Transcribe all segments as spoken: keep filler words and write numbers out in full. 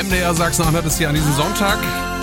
M D R Sachsen-Anhalt ist hier an diesem Sonntag.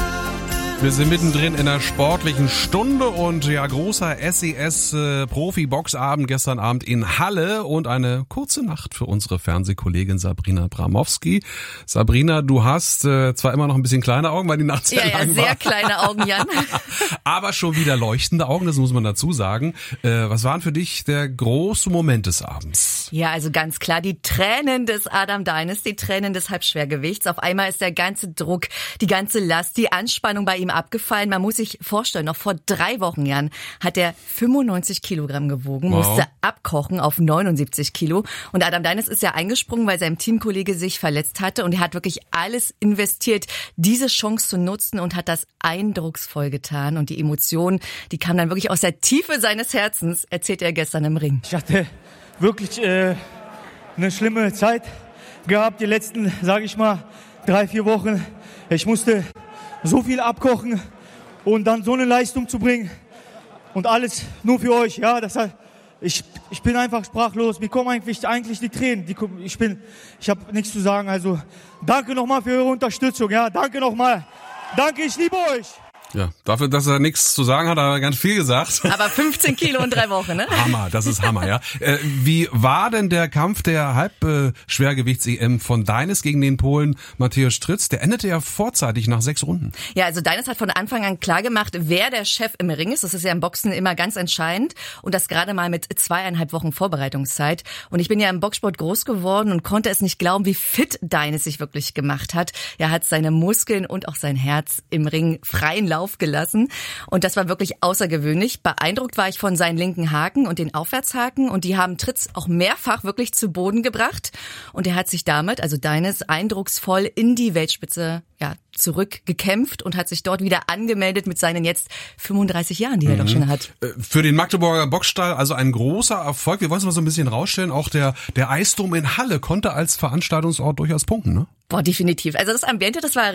Wir sind mittendrin in der sportlichen Stunde und ja, großer S E S-Profi-Boxabend gestern Abend in Halle und eine kurze Nacht für unsere Fernsehkollegin Sabrina Bramowski. Sabrina, du hast äh, zwar immer noch ein bisschen kleine Augen, weil die Nacht sehr ja, lang ja, war. sehr kleine Augen, Jan. Aber schon wieder leuchtende Augen, das muss man dazu sagen. Äh, was war für dich der große Moment des Abends? Ja, also ganz klar, die Tränen des Adam Deines, die Tränen des Halbschwergewichts. Auf einmal ist der ganze Druck, die ganze Last, die Anspannung bei ihm abgefallen. Man muss sich vorstellen, noch vor drei Wochen, Jan, hat er fünfundneunzig Kilogramm gewogen, wow. musste abkochen auf neunundsiebzig Kilo. Und Adam Deines ist ja eingesprungen, weil sein Teamkollege sich verletzt hatte. Und er hat wirklich alles investiert, diese Chance zu nutzen und hat das eindrucksvoll getan. Und die Emotionen, die kamen dann wirklich aus der Tiefe seines Herzens, erzählte er gestern im Ring. Ich hatte wirklich äh, eine schlimme Zeit gehabt, die letzten, sage ich mal, drei, vier Wochen. Ich musste so viel abkochen und dann so eine Leistung zu bringen und alles nur für euch, ja, das heißt, ich ich bin einfach sprachlos, mir kommen eigentlich eigentlich die Tränen, die ich bin ich habe nichts zu sagen, also danke nochmal für eure Unterstützung, ja, danke nochmal, danke, ich liebe euch. Ja, dafür, dass er nichts zu sagen hat, hat er ganz viel gesagt. Aber fünfzehn Kilo in drei Wochen, ne? Hammer, das ist Hammer, ja. Äh, wie war denn der Kampf der Halbschwergewichts-E M von Deines gegen den Polen Mateusz Stritz? Der endete ja vorzeitig nach sechs Runden. Ja, also Deines hat von Anfang an klar gemacht, wer der Chef im Ring ist. Das ist ja im Boxen immer ganz entscheidend. Und das gerade mal mit zweieinhalb Wochen Vorbereitungszeit. Und ich bin ja im Boxsport groß geworden und konnte es nicht glauben, wie fit Deines sich wirklich gemacht hat. Er hat seine Muskeln und auch sein Herz im Ring freien Lauf gelassen. Und das war wirklich außergewöhnlich. Beeindruckt war ich von seinen linken Haken und den Aufwärtshaken. Und die haben Stritz auch mehrfach wirklich zu Boden gebracht. Und er hat sich damit, also Deines, eindrucksvoll in die Weltspitze ja, zurückgekämpft und hat sich dort wieder angemeldet mit seinen jetzt fünfunddreißig Jahren, die er mhm. doch schon hat. Für den Magdeburger Boxstall also ein großer Erfolg. Wir wollen es mal so ein bisschen rausstellen. Auch der, der Eisdom in Halle konnte als Veranstaltungsort durchaus punkten, ne? Boah, definitiv. Also das Ambiente, das war